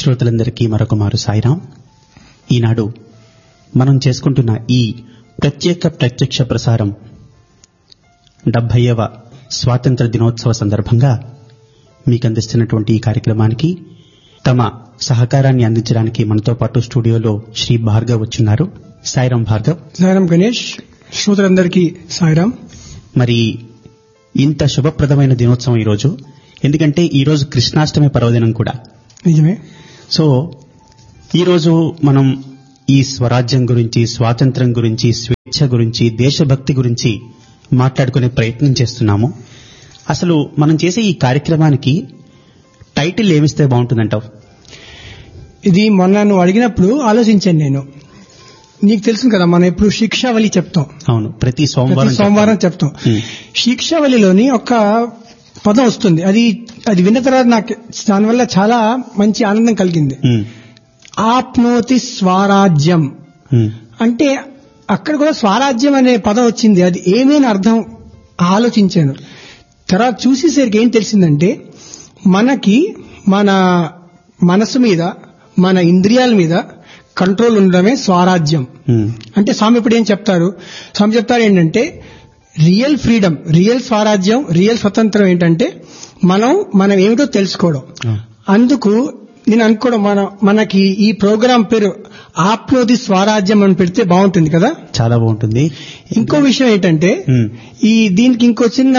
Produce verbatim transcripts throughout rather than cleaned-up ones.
శ్రోతలందరికీ మరొక మారు సాయిరాం. ఈనాడు మనం చేసుకుంటున్న ఈ ప్రత్యేక ప్రత్యక్ష ప్రసారం డెబ్బైవ స్వాతంత్ర దినోత్సవ సందర్భంగా మీకు అందిస్తున్నటువంటి ఈ కార్యక్రమానికి తమ సహకారాన్ని అందించడానికి మనతో పాటు స్టూడియోలో శ్రీ భార్గవ్ వచ్చున్నారు. సాయిరాం భార్గవ్. సాయిరాం గణేష్. శ్రోతలందరికీ సాయిరాం. మరి ఇంత శుభప్రదమైన దినోత్సవం ఈరోజు, ఎందుకంటే ఈరోజు కృష్ణాష్టమి పర్వదినం కూడా. నిజమే. సో ఈరోజు మనం ఈ స్వరాజ్యం గురించి, స్వాతంత్ర్యం గురించి, స్వేచ్ఛ గురించి, దేశభక్తి గురించి మాట్లాడుకునే ప్రయత్నం చేస్తున్నాము. అసలు మనం చేసే ఈ కార్యక్రమానికి టైటిల్ ఏమిస్తే బాగుంటుందంటావు? ఇది మొన్న నువ్వు అడిగినప్పుడు ఆలోచించాను నేను. నీకు తెలుసు కదా, మనం ఎప్పుడు శిక్షావళి చెప్తాం. అవును, ప్రతి సోమవారం సోమవారం చెప్తాం. శిక్షావళిలోని ఒక పదం వస్తుంది. అది అది విన్న తర్వాత నాకు దానివల్ల చాలా మంచి ఆనందం కలిగింది. ఆప్నోతి స్వరాజ్యం అంటే అక్కడ కూడా స్వరాజ్యం అనే పదం వచ్చింది. అది ఏమైనా అర్థం ఆలోచించాను. తర్వాత చూసేసరికి ఏం తెలిసిందంటే, మనకి మన మనసు మీద, మన ఇంద్రియాల మీద కంట్రోల్ ఉండడమే స్వరాజ్యం. అంటే స్వామి ఇప్పుడు ఏం చెప్తారు? స్వామి చెప్తారు ఏంటంటే, రియల్ ఫ్రీడమ్, రియల్ స్వరాజ్యం, రియల్ స్వతంత్రం ఏంటంటే మనం మనం ఏమిటో తెలుసుకోవడం. అందుకు నేను అనుకోవడం, మన మనకి ఈ ప్రోగ్రాం పేరు ఆప్నోతి స్వరాజ్యం అని పెడితే బాగుంటుంది కదా. చాలా బాగుంటుంది. ఇంకో విషయం ఏంటంటే, ఈ దీనికి ఇంకో చిన్న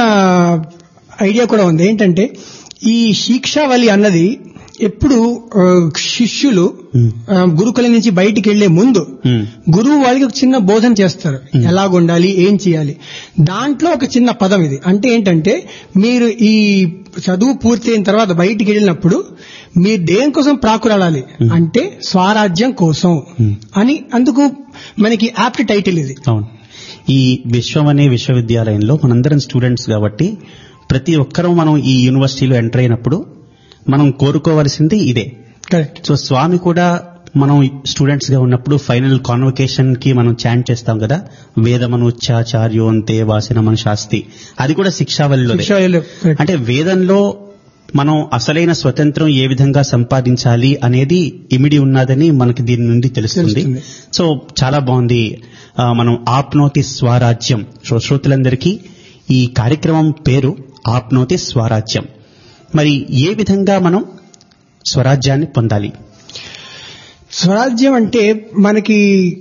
ఐడియా కూడా ఉంది. ఏంటంటే, ఈ శిక్షావళి అన్నది ఎప్పుడు శిష్యులు గురుకులం నుంచి బయటికి వెళ్లే ముందు గురువు వాళ్ళకి ఒక చిన్న బోధన చేస్తారు, ఎలాగుండాలి, ఏం చేయాలి. దాంట్లో ఒక చిన్న పదం ఇది. అంటే ఏంటంటే, మీరు ఈ చదువు పూర్తయిన తర్వాత బయటికి వెళ్ళినప్పుడు మీరు దేనికోసం ప్రాకులాడాలి అంటే స్వరాజ్యం కోసం అని. అందుకు మనకి యాప్ట్ టైటిల్ ఇది. అవును. ఈ విశ్వం అనే విశ్వవిద్యాలయంలో మనందరం స్టూడెంట్స్ కాబట్టి ప్రతి ఒక్కరూ మనం ఈ యూనివర్సిటీలో ఎంటర్ అయినప్పుడు మనం కోరుకోవలసింది ఇదే. కరెక్ట్. సో స్వామి కూడా మనం స్టూడెంట్స్ గా ఉన్నప్పుడు ఫైనల్ కాన్వకేషన్ కి మనం చాంట్ చేస్తాం కదా, వేదమనుచ్చాచార్యోంతే వాసినమను శాస్తి. అది కూడా శిక్షావళిలో. అంటే వేదంలో మనం అసలైన స్వతంత్రం ఏ విధంగా సంపాదించాలి అనేది ఇమిడి ఉన్నదని మనకి దీని నుండి తెలుస్తుంది. సో చాలా బాగుంది. మనం ఆప్నోతి స్వరాజ్యం. శ్రోతలందరికీ ఈ కార్యక్రమం పేరు ఆప్నోతి స్వరాజ్యం. మరి ఏ విధంగా మనం స్వరాజ్యాన్ని పొందాలి? స్వరాజ్యం అంటే మనకి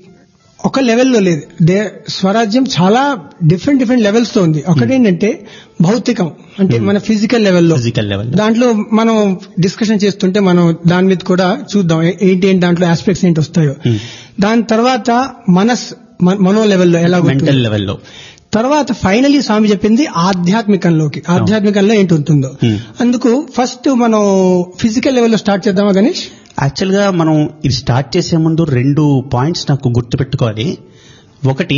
ఒక లెవెల్లో లేదు. స్వరాజ్యం చాలా డిఫరెంట్ డిఫరెంట్ లెవెల్స్ తో ఉంది. ఒకటేంటంటే భౌతికం, అంటే మన ఫిజికల్ లెవెల్లో. ఫిజికల్ లెవెల్ దాంట్లో మనం డిస్కషన్ చేస్తుంటే మనం దాని మీద కూడా చూద్దాం ఏంటి ఏంటి దాంట్లో ఆస్పెక్ట్స్ ఏంటి వస్తాయో. దాని తర్వాత మనస్ మనో లెవెల్లో ఎలా, మెంటల్ లెవెల్లో. తర్వాత ఫైనలీ స్వామి చెప్పింది ఆధ్యాత్మికంలోకి. ఆధ్యాత్మికంలో ఏంటి ఉంటుందో. అందుకు ఫస్ట్ మనం ఫిజికల్ లెవెల్లో స్టార్ట్ చేద్దామా గణేష్? యాక్చువల్ గా మనం ఇది స్టార్ట్ చేసే ముందు రెండు పాయింట్స్ నాకు గుర్తు పెట్టుకోవాలి. ఒకటి,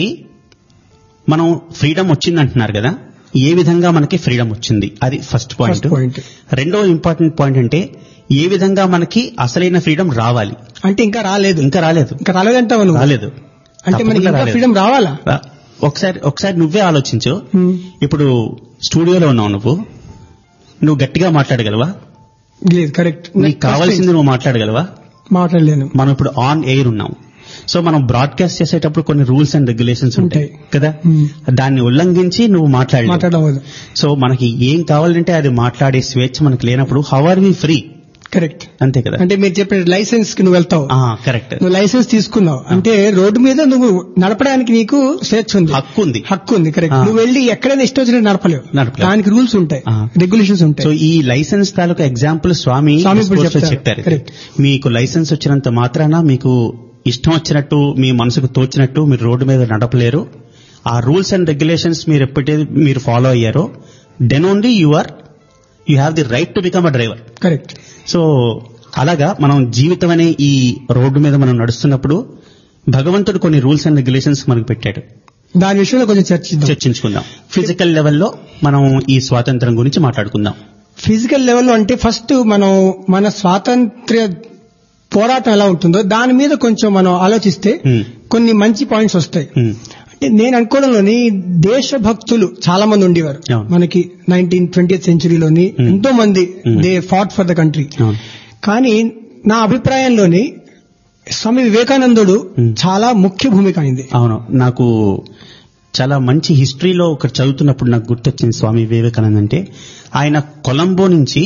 మనం ఫ్రీడమ్ వచ్చింది అంటున్నారు కదా, ఏ విధంగా మనకి ఫ్రీడమ్ వచ్చింది, అది ఫస్ట్ పాయింట్. రెండో ఇంపార్టెంట్ పాయింట్ అంటే ఏ విధంగా మనకి అసలైన ఫ్రీడమ్ రావాలి. అంటే ఇంకా రాలేదు. ఇంకా రాలేదు ఇంకా రాలేదంటావు? రాలేదు. అంటే మనకి ఫ్రీడమ్ రావాలా? ఒకసారి ఒకసారి నువ్వే ఆలోచించు. ఇప్పుడు స్టూడియోలో ఉన్నావు, నువ్వు నువ్వు గట్టిగా మాట్లాడగలవా? లేదు. కరెక్ట్. నీకు కావాల్సింది నువ్వు మాట్లాడగలవా? మాట్లాడలేను. మనం ఇప్పుడు ఆన్ ఎయిర్ ఉన్నాం. సో మనం బ్రాడ్కాస్ట్ చేసేటప్పుడు కొన్ని రూల్స్ అండ్ రెగ్యులేషన్స్ ఉంటాయి కదా, దాన్ని ఉల్లంఘించి నువ్వు మాట్లాడలేదు. సో మనకి ఏం కావాలంటే అది మాట్లాడే స్వేచ్ఛ మనకి లేనప్పుడు how are we free? Correct. అంతే కదా. అంటే మీరు చెప్పిన లైసెన్స్ కి నువ్వు వెళ్తావు. కరెక్ట్. నువ్వు లైసెన్స్ తీసుకున్నావు అంటే రోడ్డు మీద నువ్వు నడపడానికి నీకు స్వేచ్ఛ ఉంది, హక్కు ఉంది. హక్కు ఉంది. కరెక్ట్. నువ్వు వెళ్ళి ఎక్కడైనా ఇష్టం వచ్చినట్టు నడపలేవు. దానికి రూల్స్ ఉంటాయి, రెగ్యులేషన్స్ ఉంటాయి. సో ఈ లైసెన్స్ తాలూకా ఎగ్జాంపుల్ స్వామి చెప్పారు. మీకు లైసెన్స్ వచ్చినంత మాత్రాన మీకు ఇష్టం వచ్చినట్టు, మీ మనసుకు తోచినట్టు మీరు రోడ్డు మీద నడపలేరు. ఆ రూల్స్ అండ్ రెగ్యులేషన్స్ మీరు ఎప్పుడైతే మీరు ఫాలో అయ్యారో, then only you are you have the right to become a driver. Correct. So అలాగా మనం జీవితం అనే ఈ రోడ్డు మీద మనం నడుస్తున్నప్పుడు భగవంతుడు కొన్ని రూల్స్ అండ్ రెగ్యులేషన్స్ మనకు పెట్టాడు. దాని విషయంలో కొంచెం చర్చించుకుందాం. ఫిజికల్ లెవెల్లో మనం ఈ స్వాతంత్రం గురించి మాట్లాడుకుందాం. ఫిజికల్ లెవెల్లో అంటే ఫస్ట్ మనం మన స్వాతంత్ర్య పోరాటం ఎలా ఉంటుందో దాని మీద కొంచెం మనం ఆలోచిస్తే కొన్ని మంచి పాయింట్స్ వస్తాయి. అంటే నేను అనుకోవడంలోని దేశభక్తులు చాలా మంది ఉండేవారు మనకి నైన్టీన్ ట్వంటీ సెంచురీలోని. ఎంతో మంది they fought for the country. కానీ నా అభిప్రాయంలోని స్వామి వివేకానందుడు చాలా ముఖ్య భూమిక అయింది. అవును, నాకు చాలా మంచి హిస్టరీలో ఒకటి చదువుతున్నప్పుడు నాకు గుర్తొచ్చింది స్వామి వివేకానంద అంటే, ఆయన కొలంబో నుంచి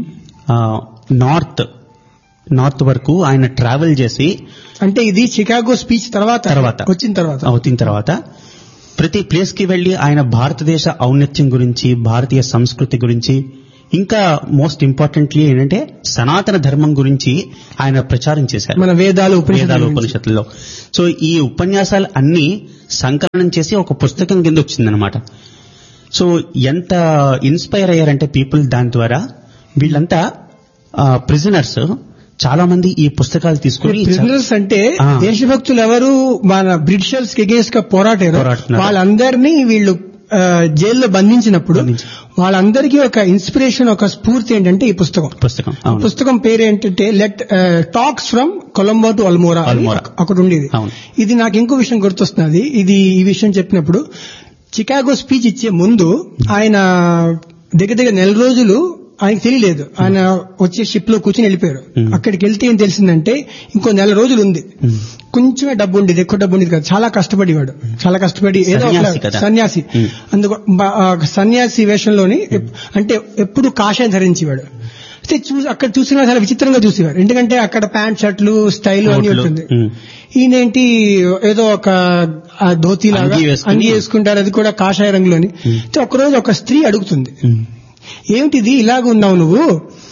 నార్త్ నార్త్ వరకు ఆయన ట్రావెల్ చేసి, అంటే ఇది చికాగో స్పీచ్ తర్వాత తర్వాత వచ్చిన తర్వాత వచ్చిన తర్వాత ప్రతి ప్లేస్ కి వెళ్లి ఆయన భారతదేశ ఔన్నత్యం గురించి, భారతీయ సంస్కృతి గురించి, ఇంకా మోస్ట్ ఇంపార్టెంట్లీ ఏంటంటే సనాతన ధర్మం గురించి ఆయన ప్రచారం చేశారు. మన వేదాలు వేదాలు ఉపనిషత్తుల్లో. సో ఈ ఉపన్యాసాలు అన్ని సంకలనం చేసి ఒక పుస్తకం కింద వచ్చిందనమాట. సో ఎంత ఇన్స్పైర్ అయ్యారంటే పీపుల్ దాని ద్వారా. వీళ్ళంతా ప్రిజనర్స్ చాలా మంది ఈ పుస్తకాలు తీసుకుని, ప్రిజనర్స్ అంటే దేశభక్తులు ఎవరు మన బ్రిటిషర్స్ కి అగేన్స్ట్ గా పోరాటారు, వాళ్ళందరినీ వీళ్ళు జైల్లో బంధించినప్పుడు వాళ్ళందరికీ ఒక ఇన్స్పిరేషన్, ఒక స్ఫూర్తి ఏంటంటే ఈ పుస్తకం. పుస్తకం పుస్తకం పేరు ఏంటంటే let talks from Colombo to Almora ఒకటి ఉండేది. ఇది నాకు ఇంకో విషయం గుర్తొస్తున్నది. ఇది ఈ విషయం చెప్పినప్పుడు చికాగో స్పీచ్ ఇచ్చే ముందు ఆయన దగ్గర దగ్గర నెల రోజులు ఆయనకు తెలియలేదు. ఆయన వచ్చే షిప్ లో కూర్చొని వెళ్ళిపోయారు. అక్కడికి వెళ్తే ఏం తెలిసిందంటే ఇంకో నెల రోజులు ఉంది, కొంచెమే డబ్బు ఉండేది, ఎక్కువ డబ్బు ఉండేది కదా. చాలా కష్టపడేవాడు, చాలా కష్టపడి ఏదో సన్యాసి, అందుకు సన్యాసి వేషంలోని అంటే ఎప్పుడు కాషాయం ధరించేవాడు. అయితే చూసి అక్కడ చూసిన చాలా విచిత్రంగా చూసేవారు, ఎందుకంటే అక్కడ ప్యాంట్ షర్ట్లు స్టైల్ అన్ని ఉంటుంది. ఈయనేంటి ఏదో ఒక ధోతి లాగా అంగి వేసుకుంటారు, అది కూడా కాషాయ రంగులోని. ఒకరోజు ఒక స్త్రీ అడుగుతుంది, ఏమిటిది ఇలాగ ఉన్నావు నువ్వు,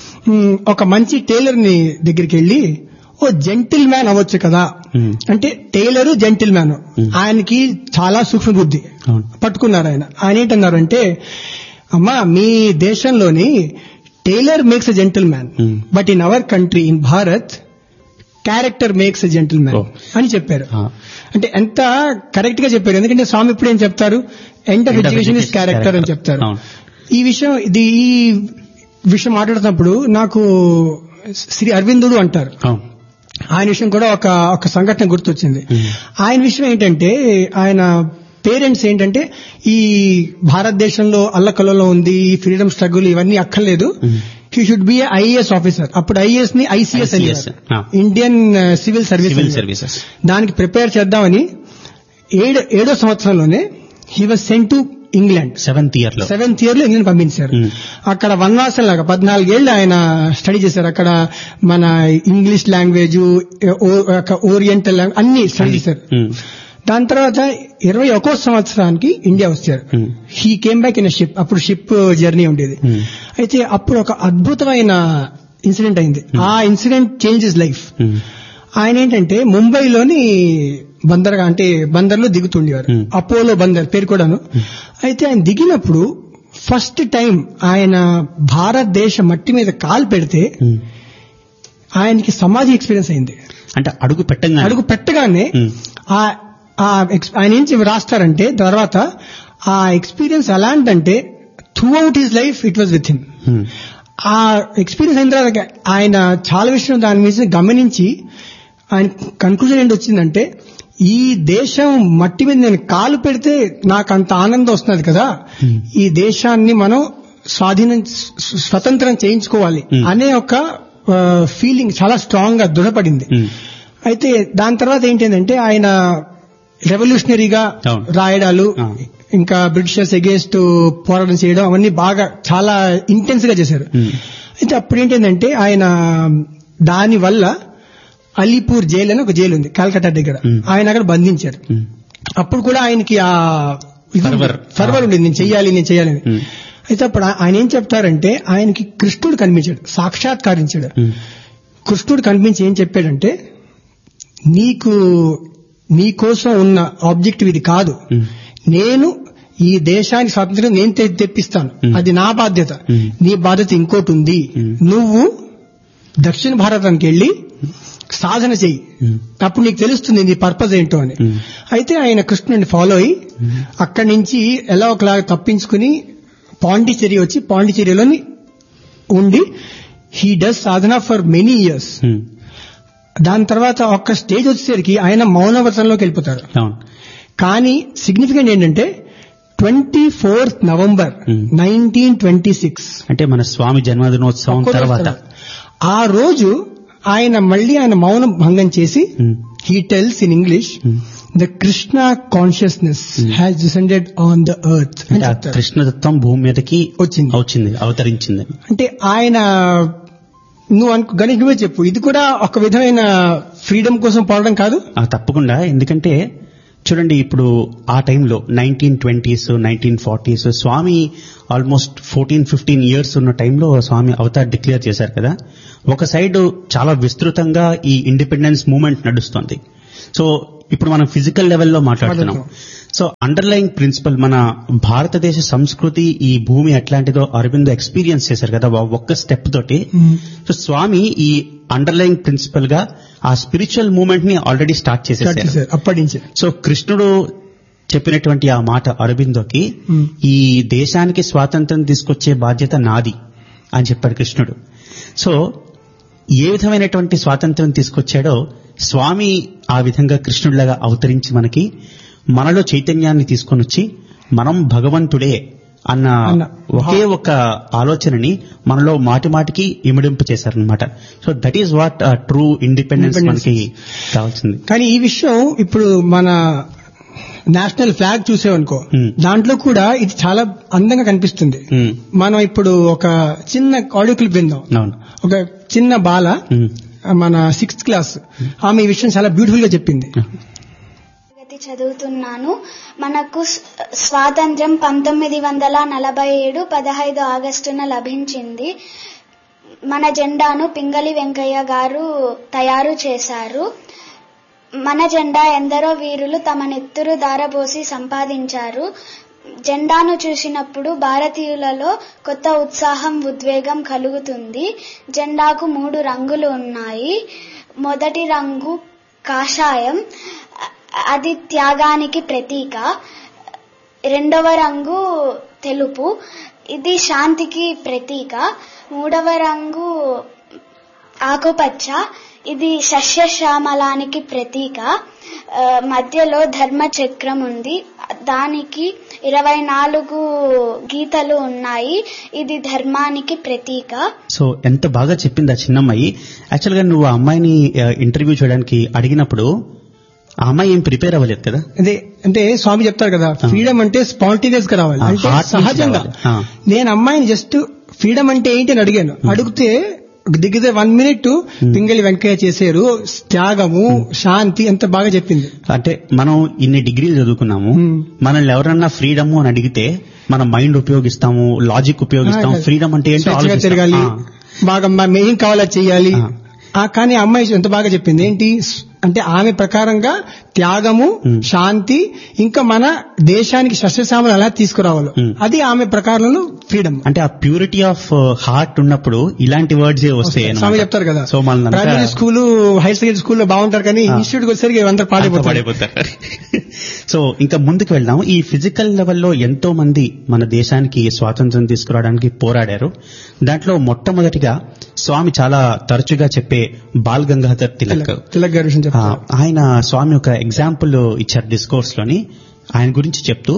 ఒక మంచి టైలర్ ని దగ్గరికి వెళ్ళి ఓ జెంటిల్ మ్యాన్ అవ్వచ్చు కదా. అంటే టైలరు జెంటిల్ మ్యాన్, ఆయనకి చాలా సూక్ష్మ బుద్ధి పట్టుకున్నారు. ఆయన ఆయన ఏంటన్నారు అంటే, అమ్మా మీ దేశంలోని tailor makes a gentle man, but in our country in Bharat character makes a gentle man అని చెప్పారు. అంటే ఎంత కరెక్ట్ గా చెప్పారు, ఎందుకంటే స్వామి ఇప్పుడు ఏం చెప్తారు, end of education is character అని చెప్తారు. ఈ విషయం ఇది ఈ విషయం మాట్లాడుతున్నప్పుడు నాకు శ్రీ అరవిందుడు అంటారు, ఆయన విషయం కూడా ఒక ఒక సంఘటన గుర్తొచ్చింది. ఆయన విషయం ఏంటంటే, ఆయన పేరెంట్స్ ఏంటంటే ఈ భారతదేశంలో అల్లకల్లో ఉంది, ఈ ఫ్రీడమ్ స్ట్రగుల్ ఇవన్నీ అక్కర్లేదు, he should be IAS officer. అప్పుడు ఐఏఎస్ ని ఐసీఎస్ అని, ఇండియన్ సివిల్ సర్వీసెస్, దానికి ప్రిపేర్ చేద్దామని ఏడు ఏడో సంవత్సరంలోనే he was sent to England. Seventh year లో సెవెంత్ ఇయర్ లో ఇంగ్లాండ్ పంపించారు. అక్కడ వనవాసం లాగా పద్నాలుగేళ్లు ఆయన స్టడీ చేశారు. అక్కడ మన ఇంగ్లీష్ లాంగ్వేజ్, ఓరియంటల్ అన్ని స్టడీ చేశారు. దాని తర్వాత ఇరవై ఒక్కో సంవత్సరానికి ఇండియా వచ్చారు. He came back in ship. అప్పుడు షిప్ జర్నీ ఉండేది. అయితే అప్పుడు ఒక అద్భుతమైన ఇన్సిడెంట్ అయింది. ఆ ఇన్సిడెంట్ చేంజ్ హిస్ లైఫ్. ఆయన ఏంటంటే ముంబైలోని బందర్గా అంటే బందర్లో దిగుతుండేవారు, అపోలో బందర్ పేరు కూడాను. అయితే ఆయన దిగినప్పుడు ఫస్ట్ టైం ఆయన భారతదేశ మట్టి మీద కాలు పెడితే ఆయనకి సమాధి ఎక్స్పీరియన్స్ అయింది. అంటే అడుగు పెట్టగానే అడుగు పెట్టగానే ఆయన ఏం రాస్తారంటే తర్వాత ఆ experience ఎలాంటంటే through out his life it was with him. ఆ ఎక్స్పీరియన్స్ అయిన తర్వాత ఆయన చాలా విషయం దాని మీద గమనించి ఆయన కన్క్లూజన్ ఏంటి వచ్చిందంటే, ఈ దేశం మట్టి మీద నేను కాలు పెడితే నాకు అంత ఆనందం వస్తున్నది కదా, ఈ దేశాన్ని మనం స్వాధీనం స్వతంత్రం చేయించుకోవాలి అనే ఒక ఫీలింగ్ చాలా స్ట్రాంగ్ గా దృఢపడింది. అయితే దాని తర్వాత ఏంటంటే ఆయన రెవల్యూషనరీగా రాయడాలు, ఇంకా బ్రిటిషర్స్ అగేన్స్ట్ పోరాటం చేయడం అవన్నీ బాగా చాలా ఇంటెన్స్ గా చేశారు. అయితే అప్పుడు ఏంటంటే ఆయన దాని వల్ల అలీపూర్ జైలు అని ఒక జైలు ఉంది కలకత్తా దగ్గర, ఆయన అక్కడ బంధించారు. అప్పుడు కూడా ఆయనకి ఆ ఫర్వర్ ఉండేది, నేను చెయ్యాలి నేను చెయ్యాలని. అయితే అప్పుడు ఆయన ఏం చెప్తారంటే, ఆయనకి కృష్ణుడు కనిపించాడు, సాక్షాత్కరించాడు. కృష్ణుడు కనిపించి ఏం చెప్పాడంటే, నీకు నీ కోసం ఉన్న ఆబ్జెక్టివ్ ఇది కాదు, నేను ఈ దేశానికి స్వాతంత్రం నేను తెప్పిస్తాను, అది నా బాధ్యత, నీ బాధ్యత ఇంకోటి ఉంది, నువ్వు దక్షిణ భారతానికి వెళ్లి సాధన చెయ్యి, అప్పుడు నీకు తెలుస్తుంది నీ పర్పస్ ఏంటో అని. అయితే ఆయన కృష్ణుడిని ఫాలో అయ్యి అక్కడి నుంచి ఎలా ఒకలాగా తప్పించుకుని పాండిచేరి వచ్చి పాండిచేరిలోని ఉండి he does Sadhana for many years. దాని తర్వాత ఒక్క స్టేజ్ వచ్చేసరికి ఆయన మౌనవ్రతంలోకి వెళ్ళిపోతారు. కానీ సిగ్నిఫికెంట్ ఏంటంటే twenty fourth November nineteen twenty six అంటే మన స్వామి జన్మదినోత్సవం తర్వాత ఆ రోజు ఆయన మళ్ళీ ఆయన మౌనం భంగం చేసి he tells in English the Krishna consciousness has descended on the earth. కృష్ణతత్వం భూమి మీదకి వచ్చింది వచ్చింది అవతరించింది. అంటే ఆయన నువ్వు అనుకో గణేష్ నువ్వే చెప్పు, ఇది కూడా ఒక విధమైన ఫ్రీడమ్ కోసం పోవడం కాదు? తప్పకుండా. ఎందుకంటే చూడండి, ఇప్పుడు ఆ టైంలో నైన్టీన్ ట్వంటీస్ నైన్టీన్ ఫార్టీస్ స్వామి ఆల్మోస్ట్ ఫోర్టీన్ ఫిఫ్టీన్ ఇయర్స్ ఉన్న టైంలో స్వామి అవతార్ డిక్లేర్ చేశారు కదా. ఒక సైడ్ చాలా విస్తృతంగా ఈ ఇండిపెండెన్స్ మూవ్మెంట్ నడుస్తుంది. సో ఇప్పుడు మనం ఫిజికల్ లెవెల్లో మాట్లాడుతున్నాం. సో అండర్లైన్ ప్రిన్సిపల్ మన భారతదేశ సంస్కృతి, ఈ భూమి ఎట్లాంటిదో అరవిందో ఎక్స్పీరియన్స్ చేశారు కదా ఒక్క స్టెప్ తోటి. సో స్వామి ఈ అండర్లైన్ ప్రిన్సిపల్ గా ఆ స్పిరిచువల్ మూవ్మెంట్ ని ఆల్రెడీ స్టార్ట్ చేసేసారు అప్పటి నుంచి. సో కృష్ణుడు చెప్పినటువంటి ఆ మాట అరబిందోకి, ఈ దేశానికి స్వాతంత్రం తీసుకొచ్చే బాధ్యత నాది అని చెప్పాడు కృష్ణుడు. సో ఏ విధమైనటువంటి స్వాతంత్రం తీసుకొచ్చాడో స్వామి ఆ విధంగా కృష్ణుడిలాగా అవతరించి మనకి మనలో చైతన్యాన్ని తీసుకొని వచ్చి మనం భగవంతుడే అన్న ఒకే ఒక ఆలోచనని మనలో మాటి మాటికి ఇమిడింపు చేశారనమాట. So that is what true independence మనకి కావాల్సింది. కానీ ఈ విషయం ఇప్పుడు మన నేషనల్ ఫ్లాగ్ చూసేవనుకో, దాంట్లో కూడా ఇది చాలా అందంగా కనిపిస్తుంది. మనం ఇప్పుడు ఒక చిన్న ఆడియో క్లిప్ విందాం. ఒక చిన్న బాల, మన సిక్స్త్ క్లాస్ ఆమె ఈ విషయం చాలా బ్యూటిఫుల్ గా చెప్పింది. చదువుతున్నాను. మనకు స్వాతంత్ర్యం పంతొమ్మిది వందల నలభై ఏడు పదహైదు ఆగస్టున లభించింది. మన జెండాను పింగళి వెంకయ్య గారు తయారు చేశారు. మన జెండా ఎందరో వీరులు తమ నెత్తురు ధారపోసి సంపాదించారు. జెండాను చూసినప్పుడు భారతీయులలో కొత్త ఉత్సాహం, ఉద్వేగం కలుగుతుంది. జెండాకు మూడు రంగులు ఉన్నాయి. మొదటి రంగు కాషాయం, అది త్యాగానికి ప్రతీక. రెండవ రంగు తెలుపు, ఇది శాంతికి ప్రతీక. మూడవ రంగు ఆకుపచ్చ, ఇది సస్యశ్యామలానికి ప్రతీక. మధ్యలో ధర్మ చక్రం ఉంది, దానికి ఇరవై నాలుగు గీతలు ఉన్నాయి, ఇది ధర్మానికి ప్రతీక. సో ఎంత బాగా చెప్పింది ఆ చిన్నమ్మాయి. యాక్చువల్ గా నువ్వు ఆ అమ్మాయిని ఇంటర్వ్యూ చేయడానికి అడిగినప్పుడు ఆ అమ్మాయి ఏం ప్రిపేర్ అవ్వలేదు కదా. అదే అంటే స్వామి చెప్తారు కదా, ఫ్రీడమ్ అంటే స్పాంటేనియస్ గా రావాలి, అంటే సహజంగా. నేను అమ్మాయిని జస్ట్ ఫ్రీడమ్ అంటే ఏంటి అని అడిగాను. అడిగితే దిగితే వన్ మినిట్ పింగళి వెంకయ్య చేశారు, త్యాగము, శాంతి ఎంత బాగా చెప్పింది. అంటే మనం ఇన్ని డిగ్రీలు చదువుకున్నాము, మనల్ని ఎవరన్నా ఫ్రీడమ్ అని అడిగితే మన మైండ్ ఉపయోగిస్తాము, లాజిక్ ఉపయోగిస్తాము. ఫ్రీడమ్ అంటే ఏంటో తిరగాలి, బాగా ఏం కావాలో చెయ్యాలి. కానీ అమ్మాయి ఎంత బాగా చెప్పింది ఏంటి అంటే ఆమె ప్రకారంగా త్యాగము, శాంతి, ఇంకా మన దేశానికి సస్యశ్యామలు ఎలా తీసుకురావాలో అది ఆమె ప్రకారంలో ఫ్రీడమ్. అంటే ఆ ప్యూరిటీ ఆఫ్ హార్ట్ ఉన్నప్పుడు ఇలాంటి వర్డ్స్ వస్తాయి. స్వామి చెప్తారు కదా, సో మన ప్రైమరీ స్కూల్, హైర్ సెకండరీ స్కూల్లో బాగుంటారు, కానీ ఇన్స్టిట్యూట్ వచ్చేసరికి అందరూ పాడైపోతారు. సో ఇంకా ముందుకు వెళ్దాం. ఈ ఫిజికల్ లెవెల్లో ఎంతో మంది మన దేశానికి స్వాతంత్రం తీసుకురావడానికి పోరాడారు. దాంట్లో మొట్టమొదటిగా స్వామి చాలా తరచుగా చెప్పే బాల్ గంగాధర్ తిలక్ తిలక్ గారి ఆయన స్వామి ఒక ఎగ్జాంపుల్ ఇచ్చారు డిస్కోర్స్ లోని. ఆయన గురించి చెప్తూ,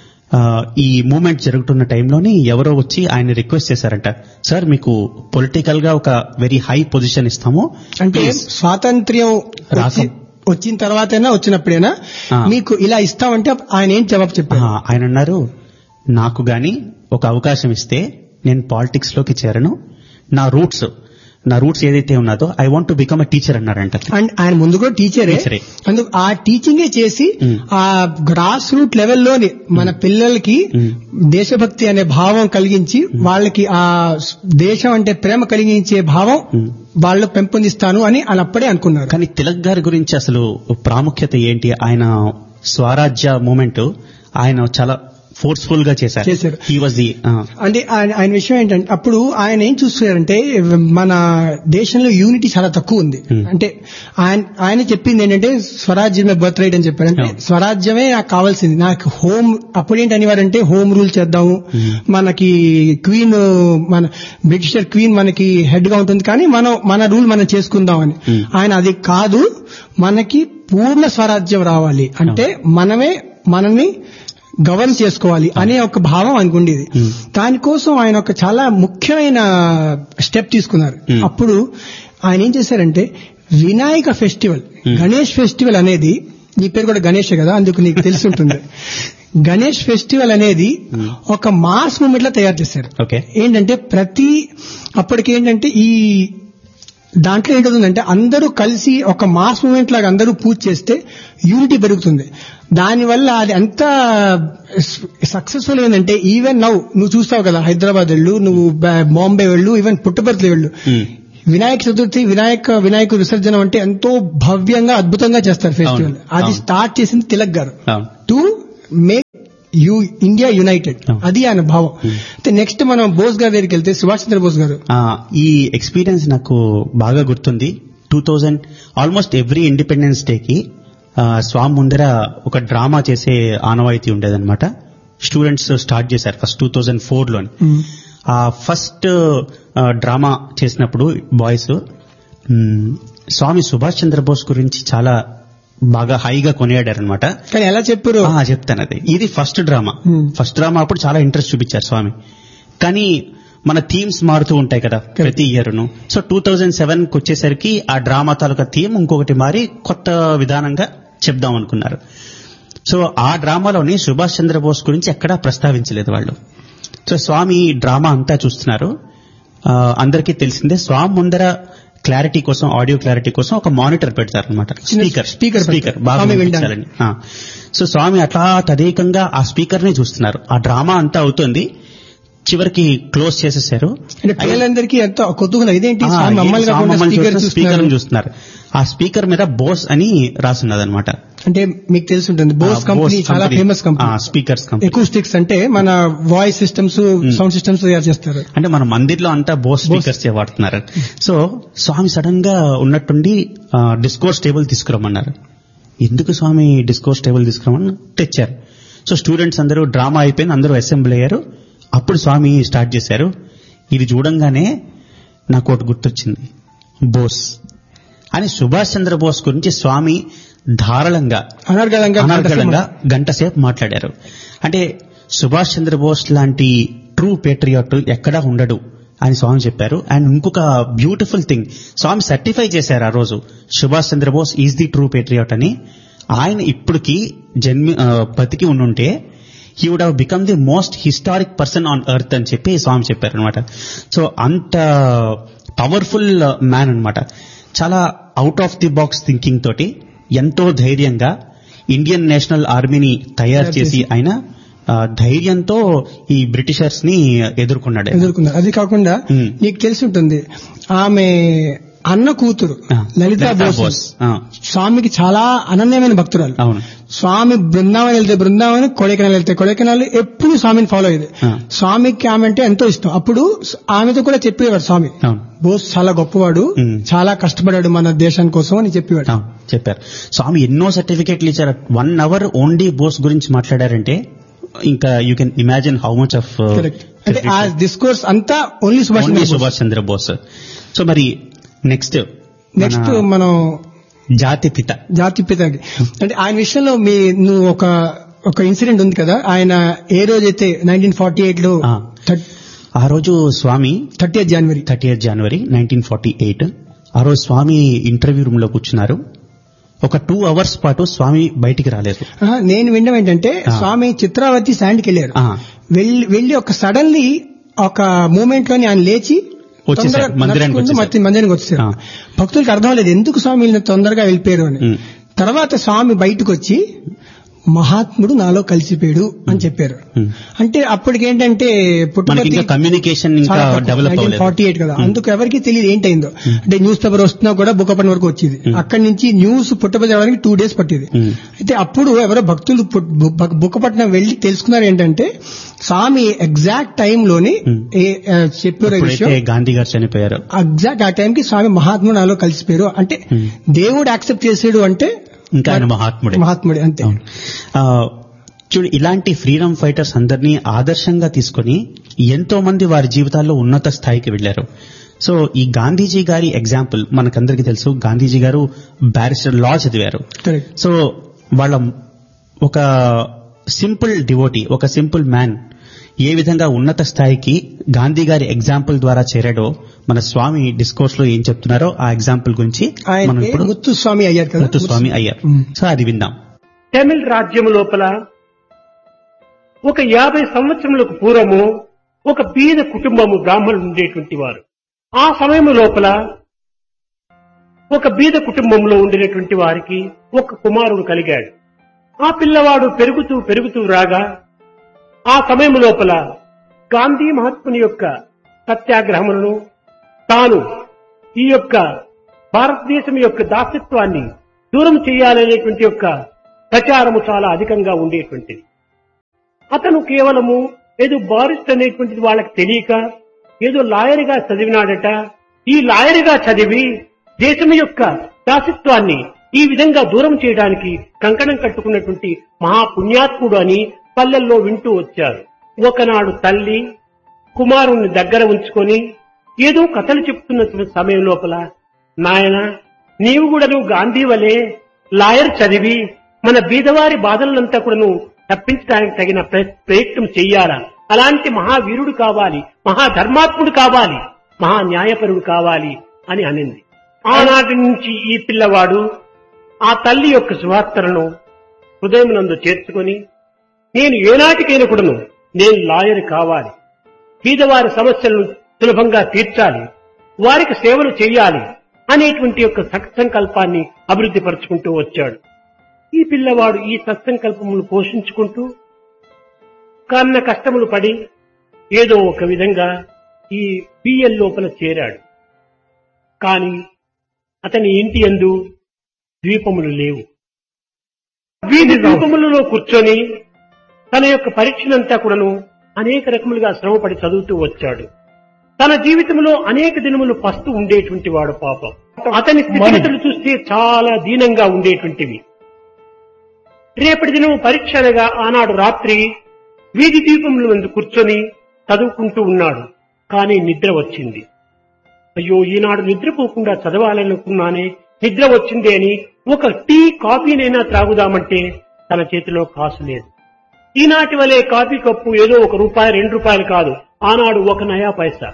ఈ మూవ్మెంట్ జరుగుతున్న టైంలోని ఎవరో వచ్చి ఆయన రిక్వెస్ట్ చేశారంట, సార్ మీకు పొలిటికల్ గా ఒక వెరీ హై పొజిషన్ ఇస్తాము, అంటే స్వాతంత్ర్యం వచ్చిన తర్వాతైనా వచ్చినప్పుడైనా మీకు ఇలా ఇస్తామంటే ఆయన ఏం జవాబు చెప్పారు? ఆయన అన్నారు, నాకు గాని ఒక అవకాశం ఇస్తే నేను పాలిటిక్స్ లోకి చేరను, నా రూట్స్ నా రూట్స్ ఏదైతే ఉన్నదో I want to become a teacher అన్నారంట. అండ్ ఆయన ముందు కూడా టీచరే, అందుకు ఆ టీచింగే చేసి ఆ గ్రాస్ రూట్ లెవెల్లోని మన పిల్లలకి దేశభక్తి అనే భావం కలిగించి వాళ్ళకి ఆ దేశం అంటే ప్రేమ కలిగించే భావం వాళ్ళు పెంపొందిస్తాను అని ఆయన అప్పుడే అనుకున్నారు. కానీ తిలక్ గారి గురించి అసలు ప్రాముఖ్యత ఏంటి? ఆయన స్వరాజ్య మూమెంట్ ఆయన చాలా ఫోర్స్ఫుల్ గా చేశారు. అంటే ఆయన విషయం ఏంటంటే అప్పుడు ఆయన ఏం చూస్తున్నారంటే మన దేశంలో యూనిటీ చాలా తక్కువ ఉంది. అంటే ఆయన ఆయన చెప్పింది ఏంటంటే స్వరాజ్యమే బర్త్ రైట్ అని చెప్పారు. అంటే స్వరాజ్యమే నాకు కావాల్సింది, నాకు హోమ్. అప్పుడేంటి అనేవారంటే హోమ్ రూల్ చేద్దాము, మనకి క్వీన్, మన బ్రిటిషర్ క్వీన్ మనకి హెడ్ గా ఉంటుంది, కానీ మనం మన రూల్ మనం చేసుకుందాం అని. ఆయన అది కాదు, మనకి పూర్ణ స్వరాజ్యం రావాలి, అంటే మనమే మనల్ని గవర్న్ చేసుకోవాలి అనే ఒక భావం ఆయనకు ఉండేది. దానికోసం ఆయన ఒక చాలా ముఖ్యమైన స్టెప్ తీసుకున్నారు. అప్పుడు ఆయన ఏం చేశారంటే వినాయక ఫెస్టివల్, గణేష్ ఫెస్టివల్ అనేది, నీ పేరు కూడా గణేషే కదా, అందుకు నీకు తెలిసి ఉంటుంది. గణేష్ ఫెస్టివల్ అనేది ఒక మాస్ మూమెంట్ లా తయారు చేశారు. ఏంటంటే ప్రతి అప్పటికి ఏంటంటే ఈ దాంట్లో ఏంటంటే అందరూ కలిసి ఒక మాస్ మూమెంట్ లాగా అందరూ పూజ చేస్తే యూనిటీ పెరుగుతుంది. దానివల్ల అది ఎంత సక్సెస్ఫుల్ ఏంటంటే ఈవెన్ నౌ నువ్వు చూస్తావు కదా, హైదరాబాద్ వెళ్ళు, నువ్వు బాంబే వెళ్ళు, ఈవెన్ పుట్టపర్తి వెళ్ళు, వినాయక చతుర్థి వినాయక వినాయక విసర్జన అంటే ఎంతో భవ్యంగా అద్భుతంగా చేస్తారు ఫెస్టివల్. అది స్టార్ట్ చేసింది తిలక్ గారు to make you India United, అది ఆయన భావం. నెక్స్ట్ మనం బోస్ గారి దగ్గరికి వెళ్తే సుభాష్ చంద్రబోస్ గారు, ఈ ఎక్స్పీరియన్స్ నాకు బాగా గుర్తుంది. Two thousand almost every independence డేకి స్వామి ముందర ఒక డ్రామా చేసే ఆనవాయితీ ఉండేదన్నమాట. స్టూడెంట్స్ స్టార్ట్ చేశారు ఫస్ట్ టూ థౌజండ్ ఫోర్ లోని. ఆ ఫస్ట్ డ్రామా చేసినప్పుడు బాయ్స్ స్వామి సుభాష్ చంద్రబోస్ గురించి చాలా బాగా హైగా కొనియాడారనమాట. కానీ ఎలా చెప్పారు చెప్తాను. అది ఇది ఫస్ట్ డ్రామా. ఫస్ట్ డ్రామా అప్పుడు చాలా ఇంట్రెస్ట్ చూపించారు స్వామి. కానీ మన థీమ్స్ మారుతూ ఉంటాయి కదా ప్రతి ఇయర్ను. సో టూ థౌజండ్ సెవెన్ కి వచ్చేసరికి ఆ డ్రామా తాలూకా థీమ్ ఇంకొకటి మారి కొత్త విధానంగా చెప్దాం అనుకున్నారు. సో ఆ డ్రామాలోని సుభాష్ చంద్రబోస్ గురించి ఎక్కడా ప్రస్తావించలేదు వాళ్ళు. సో స్వామి డ్రామా అంతా చూస్తున్నారు. అందరికీ తెలిసిందే స్వామి ముందర క్లారిటీ కోసం, ఆడియో క్లారిటీ కోసం ఒక మానిటర్ పెడతారనమాట, స్పీకర్ స్పీకర్ స్పీకర్ బాగా వినిపించాలని. సో స్వామి అట్లా తదేకంగా ఆ స్పీకర్ ని చూస్తున్నారు. ఆ డ్రామా అంతా అవుతుంది, చివరికి క్లోజ్ చేసేసారు. పిల్లలందరికీ ఎంతో కుతూహలం, ఇదేంటి స్పీకర్ చూస్తున్నారు. ఆ స్పీకర్ మీద బోస్ అని రాసున్నదనమాట. అంటే మీకు తెలిసి ఉంటుంది బోస్ కంపెనీ చాలా ఫేమస్ కంపెనీ, స్పీకర్స్ ఎకూస్టిక్స్ అంటే మన వాయిస్ సిస్టమ్స్, సౌండ్ సిస్టమ్స్ తయారు చేస్తారు. అంటే మన మందిర్లో అంతా బోస్ స్పీకర్స్ వాడుతున్నారు. సో స్వామి సడన్ గా ఉన్నట్టుండి డిస్కోర్స్ టేబుల్ తీసుకురమ్మన్నారు. ఎందుకు స్వామి డిస్కోర్స్ టేబుల్ తీసుకురమ్మని తెచ్చారు. సో స్టూడెంట్స్ అందరూ డ్రామా అయిపోయింది, అందరూ అసెంబ్లీ అయ్యారు. అప్పుడు స్వామి స్టార్ట్ చేశారు. ఇది చూడంగానే నాకు ఒకటి గుర్తొచ్చింది, బోస్ అని. సుభాష్ చంద్రబోస్ గురించి స్వామి ధారాళంగా అనర్గళంగా గంట సేపు మాట్లాడారు. అంటే సుభాష్ చంద్రబోస్ లాంటి ట్రూ పేట్రియాట్ ఎక్కడా ఉండడు అని స్వామి చెప్పారు. అండ్ ఇంకొక బ్యూటిఫుల్ థింగ్, స్వామి సర్టిఫై చేశారు ఆ రోజు, Subhash Chandrabose is the true Patriot అని. ఆయన ఇప్పటికి జన్మి బతికి ఉండుంటే he would have become the most historic person on earth అని చెప్పి స్వామి చెప్పారు అనమాట. సో అంత పవర్ఫుల్ మ్యాన్ అనమాట. చాలా out of the box thinking తోటి ఎంతో ధైర్యంగా ఇండియన్ నేషనల్ ఆర్మీని తయారు చేసి ఆయన ధైర్యంతో ఈ బ్రిటిషర్స్ ని ఎదుర్కొన్నాడు ఎదుర్కొన్నాడు అది కాకుండా నీకు తెలిసి ఉంటుంది, ఆమె అన్న కూతురు లలితా బోస్ స్వామికి చాలా అనన్యమైన భక్తురాలు. స్వామి బృందావనం వెళ్తే బృందావనం, కొడైకెనాల్ వెళ్తే కొడైకెనాల్, ఎప్పుడు స్వామిని ఫాలో అయ్యేది. స్వామికి ఆమె అంటే ఎంతో ఇష్టం. అప్పుడు ఆమెతో కూడా చెప్పేవాడు స్వామి, బోస్ చాలా గొప్పవాడు, చాలా కష్టపడాడు మన దేశం కోసం అని చెప్పేవాడు. చెప్పారు స్వామి. ఎన్నో సర్టిఫికేట్లు ఇచ్చారు. వన్ అవర్ ఓన్లీ బోస్ గురించి మాట్లాడారంటే ఇంకా you can imagine how much of అంటే ఆ డిస్కోర్స్ అంతా ఓన్లీ సుభాష్ చంద్రబోస్. సో మరి నెక్స్ట్ నెక్స్ట్ మనం జాతిపిత జాతిపిత అంటే ఆయన విషయంలో మీ నువ్వు ఒక ఒక ఇన్సిడెంట్ ఉంది కదా, ఆయన ఏ రోజైతే నైన్టీన్ ఫార్టీ ఎయిట్ లో ఆ రోజు స్వామి థర్టీ ఎయిత్ జనవరి థర్టీ ఎయిత్ జనవరి నైన్టీన్ ఫార్టీ ఎయిట్ ఆ రోజు స్వామి ఇంటర్వ్యూ రూమ్ లో కూర్చున్నారు. ఒక టూ అవర్స్ పాటు స్వామి బయటికి రాలేదు. నేను వినడం ఏంటంటే స్వామి చిత్రావతి శాండ్కి వెళ్ళారు. వెళ్ళి వెళ్ళి ఒక సడన్లీ ఒక మూమెంట్ లోని ఆయన లేచి మందిరానికి వచ్చారు. భక్తులకు అర్థం లేదు ఎందుకు స్వామి తొందరగా వెళ్ళిపోయారు అని. తర్వాత స్వామి బయటకు వచ్చి మహాత్ముడు నాలో కలిసిపోయాడు అని చెప్పారు. అంటే అప్పటికేంటంటే పుట్టుపర్తి కమ్యూనికేషన్ ఫార్టీ ఎయిట్ కదా, అందుకు ఎవరికి తెలియదు ఏంటైందో. అంటే న్యూస్ పేపర్ వస్తున్నా కూడా బుక్కపట్నం వరకు వచ్చేది. అక్కడి నుంచి న్యూస్ పుట్టపర్తి రావడానికి టూ డేస్ పట్టేది. అయితే అప్పుడు ఎవరో భక్తులు బుక్కపట్నం వెళ్లి తెలుసుకున్నారు ఏంటంటే స్వామి ఎగ్జాక్ట్ టైంలోని చెప్పారు విషయం, గాంధీ గారు చనిపోయారు. ఎగ్జాక్ట్ ఆ టైంకి స్వామి మహాత్ముడు నాలో కలిసిపోయారు. అంటే దేవుడు యాక్సెప్ట్ చేసాడు అంటే ఇంకా ఆయన మహాత్ముడే మహాత్ముడే అంతే. చూడు, ఇలాంటి ఫ్రీడమ్ ఫైటర్స్ అందరినీ ఆదర్శంగా తీసుకుని ఎంతో మంది వారి జీవితాల్లో ఉన్నత స్థాయికి వెళ్లారు. సో ఈ గాంధీజీ గారి ఎగ్జాంపుల్ మనకందరికీ తెలుసు. గాంధీజీ గారు బ్యారిస్టర్ లా చదివారు. సో వాళ్ళ ఒక సింపుల్ డివోటీ, ఒక సింపుల్ మ్యాన్ ఏ విధంగా ఉన్నత స్థాయికి గాంధీ గారి ఎగ్జాంపుల్ ద్వారా చేరాడో మన స్వామి డిస్కోర్స్ లో ఏం చెప్తున్నారో ఆ ఎగ్జాంపుల్ గురించి మనం ఇప్పుడు ముత్తుస్వామి అయ్యారు కదా, ముత్తుస్వామి అయ్యారు. సో అది విందాం. తమిళ రాజ్యం లోపల ఒక యాభై సంవత్సరములకు పూర్వము ఒక బీద కుటుంబము బ్రాహ్మణులు ఉండేటువంటి వారు. ఆ సమయం లోపల ఒక బీద కుటుంబంలో ఉండినటువంటి వారికి ఒక కుమారుడు కలిగాడు. ఆ పిల్లవాడు పెరుగుతూ పెరుగుతూ రాగా ఆ సమయం లోపల గాంధీ మహాత్ముని యొక్క సత్యాగ్రహములను, తాను ఈ యొక్క భారతదేశం యొక్క దాసత్వాన్ని దూరం చేయాలనేటువంటి యొక్క ప్రచారము చాలా అధికంగా ఉండేటువంటిది. అతను కేవలము ఏదో బారిస్టర్ అనేటువంటిది వాళ్ళకి తెలియక ఏదో లాయర్గా చదివినాడట. ఈ లాయర్గా చదివి దేశం యొక్క దాసత్వాన్ని ఈ విధంగా దూరం చేయడానికి కంకణం కట్టుకున్నటువంటి మహాపుణ్యాత్ముడు అని పల్లెల్లో వింటూ వచ్చారు. ఒకనాడు తల్లి కుమారుణ్ణి దగ్గర ఉంచుకొని ఏదో కథలు చెప్తున్న సమయం లోపల, నాయన నీవు కూడా నువ్వు గాంధీ వలె లాయర్ చదివి మన బీదవారి బాధలంతా కూడా నువ్వు తప్పించడానికి తగిన ప్రయత్నం చెయ్యాలా, అలాంటి మహావీరుడు కావాలి, మహాధర్మాత్ముడు కావాలి, మహా న్యాయపరుడు కావాలి అని అనింది. ఆనాటి నుంచి ఈ పిల్లవాడు ఆ తల్లి యొక్క సువార్తలను హృదయం నందు చేర్చుకొని, నేను ఏనాటికైనా కూడాను నేను లాయర్ కావాలి, బీదవారి సమస్యలను సులభంగా తీర్చాలి, వారికి సేవలు చేయాలి అనేటువంటి యొక్క సత్సంకల్పాన్ని అభివృద్ధి పరుచుకుంటూ వచ్చాడు. ఈ పిల్లవాడు ఈ సత్సంకల్పములు పోషించుకుంటూ కన్న కష్టములు పడి ఏదో ఒక విధంగా ఈ బిఎల్ లోపల చేరాడు. కాని అతని ఇంటి యందు ద్వీపములు లేవు. వీధి ద్వీపములలో కూర్చొని తన యొక్క పరీక్షనంతా కూడాను అనేక రకములుగా శ్రమపడి చదువుతూ వచ్చాడు. తన జీవితంలో అనేక దినములు పస్తు ఉండేటువంటి వాడు పాపం. అతని స్థితిగతులు చూస్తే చాలా దీనంగా ఉండేటువంటివి. రేపటి దినం పరీక్ష అనగా ఆనాడు రాత్రి వీధి దీపముల ముందు కూర్చొని చదువుకుంటూ ఉన్నాడు. కానీ నిద్ర వచ్చింది. అయ్యో ఈనాడు నిద్రపోకుండా చదవాలనుకున్నానే, నిద్ర వచ్చింది అని ఒక టీ కాఫీనైనా త్రాగుదామంటే తన చేతిలో కాసు లేదు. ఈనాటి వలె కాఫీ కప్పు ఏదో ఒక రూపాయి రెండు రూపాయలు కాదు, ఆనాడు ఒక నయా పైసా.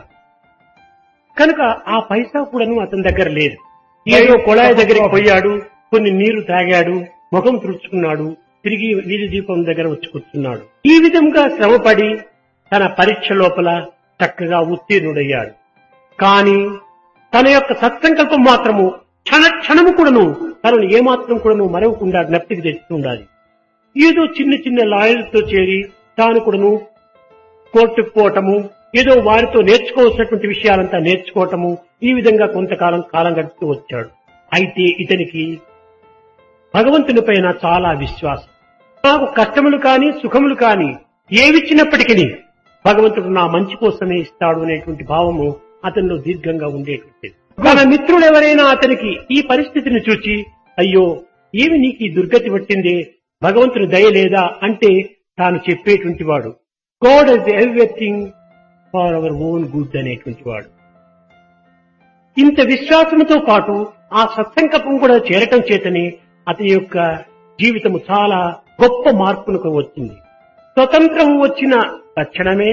కనుక ఆ పైసా కూడాను అతని దగ్గర లేదు. ఏదో కొళాయి దగ్గరికి పోయాడు, కొన్ని నీరు తాగాడు, ముఖం తుడుచుకున్నాడు, తిరిగి వీధి దీపం దగ్గర వచ్చి కూర్చున్నాడు. ఈ విధంగా శ్రమపడి తన పరీక్ష లోపల చక్కగా ఉత్తీర్ణుడయ్యాడు. కానీ తన యొక్క సత్సంకల్పం మాత్రము క్షణ క్షణము కూడాను తనను ఏమాత్రం కూడాను మరవకుండా జ్ఞప్తికి తెచ్చుతుండాలి. ఏదో చిన్న చిన్న లాయర్లతో చేరి తాను కూడాను కోర్టుకు పోవటము, ఏదో వారితో నేర్చుకోవాల్సినటువంటి విషయాలంతా నేర్చుకోవటము, ఈ విధంగా కొంతకాలం కాలం గడుపుతూ వచ్చాడు. అయితే ఇతనికి భగవంతుని పైన చాలా విశ్వాసం. నాకు కష్టములు కాని సుఖములు కాని ఏవిచ్చినప్పటికీ భగవంతుడు నా మంచి కోసమే ఇస్తాడు అనేటువంటి భావము అతనిలో దీర్ఘంగా ఉండేటువంటిది. తన మిత్రులు ఎవరైనా అతనికి ఈ పరిస్థితిని చూచి, అయ్యో ఏమి నీకు ఈ దుర్గతి పట్టింది, భగవంతుని దయ లేదా అంటే తాను చెప్పేటువంటి వాడు, God is everything for our own good అనేటువంటి వాడు. ఇంత విశ్వాసంతో పాటు ఆ సత్సంకల్పం కూడా చేరటం చేతని అతని యొక్క జీవితము చాలా గొప్ప మార్పులకు వచ్చింది. స్వతంత్రం వచ్చిన తక్షణమే